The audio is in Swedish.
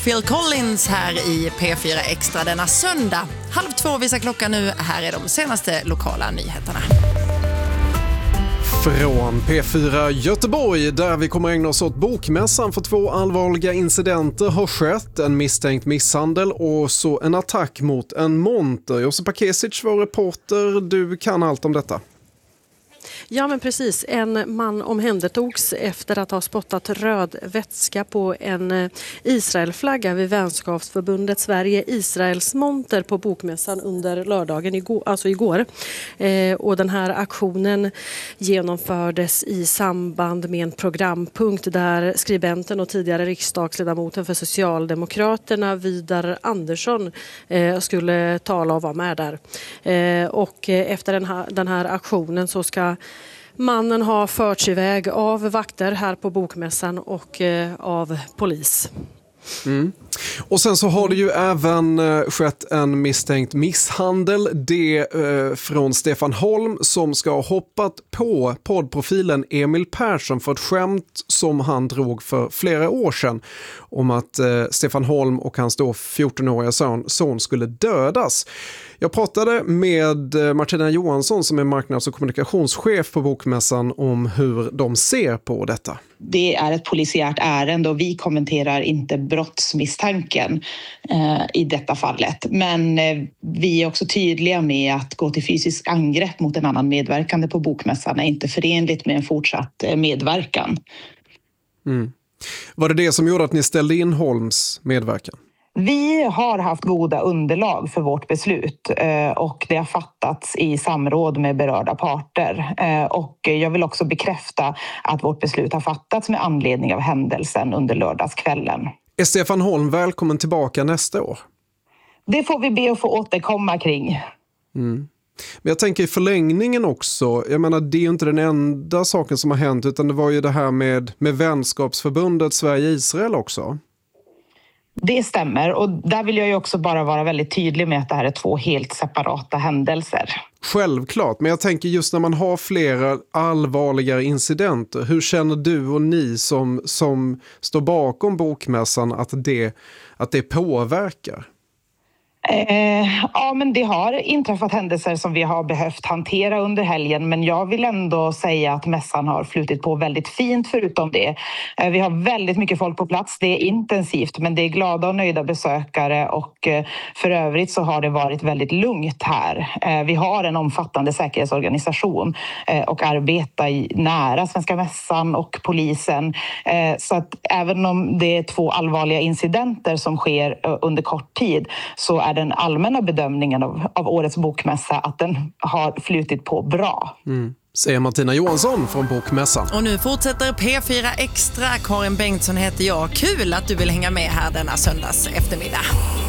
Phil Collins här i P4 Extra denna söndag. 1:30 visar klockan nu. Här är de senaste lokala nyheterna. Från P4 Göteborg, där vi kommer ägna oss åt bokmässan, för 2 allvarliga incidenter har skett. En misstänkt misshandel och så en attack mot en monter. Josip Kesic var reporter, du kan allt om detta. Ja, men precis. En man omhändertogs efter att ha spottat röd vätska på en Israelflagga vid vänskapsförbundet Sverige-Israels monter på bokmässan under lördagen igår. Och den här aktionen genomfördes i samband med en programpunkt där skribenten och tidigare riksdagsledamoten för Socialdemokraterna Vidar Andersson skulle tala och vara med där. Och efter den här aktionen så ska mannen har förts iväg av vakter här på bokmässan och av polis. Och sen så har det ju även skett en misstänkt misshandel. Det från Stefan Holm som ska ha hoppat på poddprofilen Emil Persson för ett skämt som han drog för flera år sedan om att Stefan Holm och hans då 14-åriga son skulle dödas. Jag pratade med Martina Johansson som är marknads- och kommunikationschef på bokmässan om hur de ser på detta. Det är ett polisiärt ärende och vi kommenterar inte brottsmisstanken i detta fallet. Men vi är också tydliga med att gå till fysisk angrepp mot en annan medverkande på bokmässan är inte förenligt med en fortsatt medverkan. Var det som gjorde att ni ställde in Holms medverkan? Vi har haft goda underlag för vårt beslut och det har fattats i samråd med berörda parter. Och jag vill också bekräfta att vårt beslut har fattats med anledning av händelsen under lördagskvällen. Är Stefan Holm välkommen tillbaka nästa år? Det får vi be att få återkomma kring. Men jag tänker i förlängningen också, jag menar det är ju inte den enda saken som har hänt utan det var ju det här med vänskapsförbundet Sverige-Israel också. Det stämmer och där vill jag ju också bara vara väldigt tydlig med att det här är 2 helt separata händelser. Självklart, men jag tänker just när man har flera allvarligare incidenter, hur känner du och ni som står bakom bokmässan att det påverkar? Ja, men det har inträffat händelser som vi har behövt hantera under helgen, men jag vill ändå säga att mässan har flutit på väldigt fint förutom det. Vi har väldigt mycket folk på plats, det är intensivt men det är glada och nöjda besökare och för övrigt så har det varit väldigt lugnt här. Vi har en omfattande säkerhetsorganisation och arbetar nära Svenska mässan och polisen, så att även om det är 2 allvarliga incidenter som sker under kort tid så är den allmänna bedömningen av årets bokmässa att den har flutit på bra. Säger Martina Johansson från bokmässan. Och nu fortsätter P4 Extra. Karin Bengtsson heter jag. Kul att du vill hänga med här denna söndags eftermiddag.